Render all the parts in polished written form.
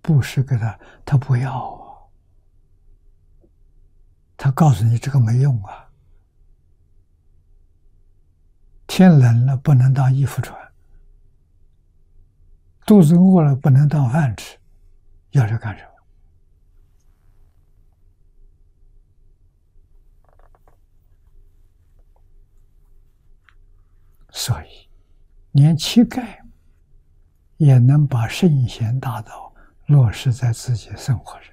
布施给他，他不要啊，他告诉你这个没用啊，天冷了不能当衣服穿，肚子饿了不能当饭吃，要这干什么？所以，连乞丐也能把圣贤大道落实在自己生活上，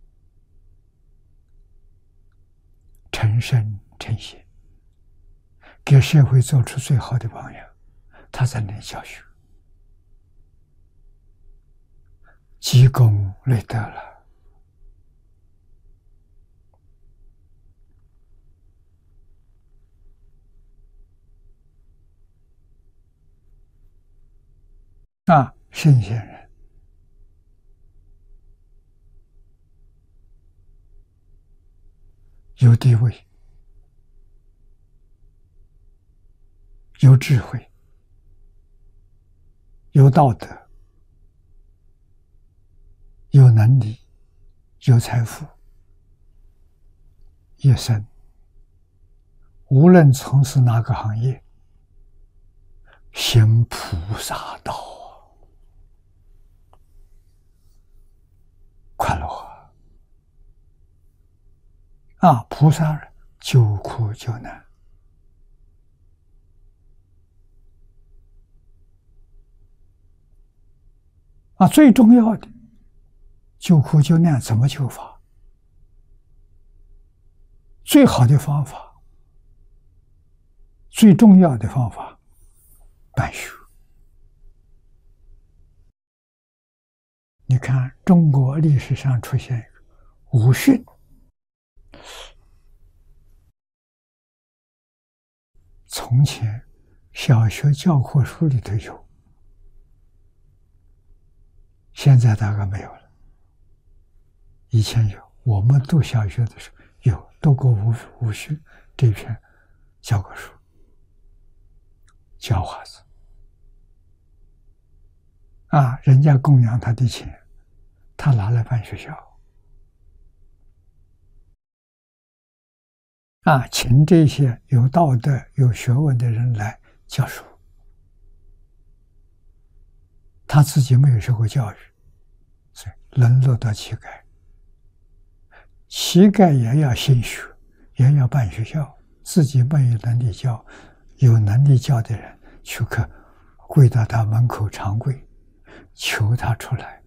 成圣成贤，给社会做出最好的榜样，他才能教学，积功累德了。圣贤人有地位，有智慧，有道德，有能力，有财富，一生无论从事哪个行业，行菩萨道快乐菩萨救苦救难最重要的救苦救难怎么救法？最好的方法，最重要的方法，办学。你看中国历史上出现一个武训，从前小学教科书里头有，现在大概没有了。以前有，我们读小学的时候有读过武训这篇教科书，教化子人家供养他的钱，他拿来办学校请这些有道德有学问的人来教书，他自己没有受过教育，所以沦落到乞丐。乞丐也要兴学，也要办学校，自己没有能力教，有能力教的人去跪到他门口长跪，求他出来，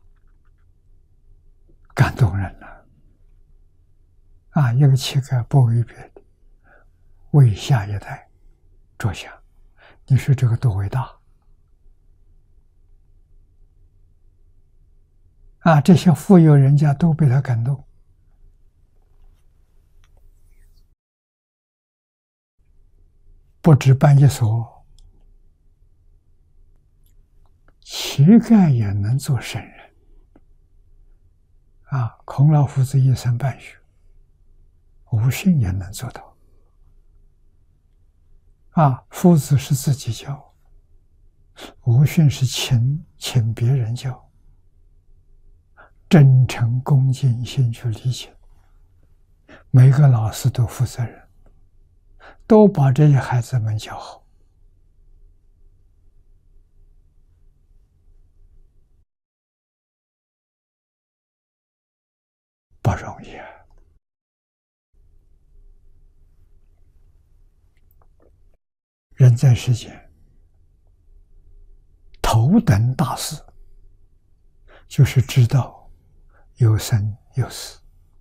感动人了一个乞丐不为别的，为下一代着想，你说这个多伟大这些富有人家都被他感动。不止办一所，乞丐也能做圣人孔老夫子一生办学，武训也能做到夫子是自己教，武训是请别人教，真诚恭敬心去理解，每个老师都负责任，都把这些孩子们教好，不容易人在世间，头等大事就是知道有生有死。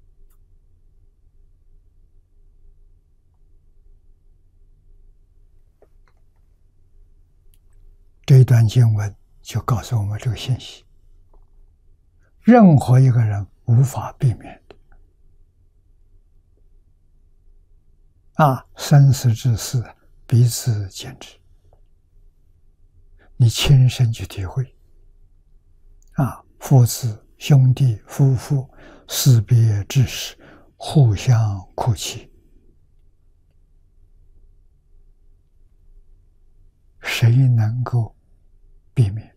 这一段经文就告诉我们这个信息，任何一个人无法避免的生死之事彼此见之，你亲身去体会父子兄弟夫妇死别之时互相哭泣，谁能够避免？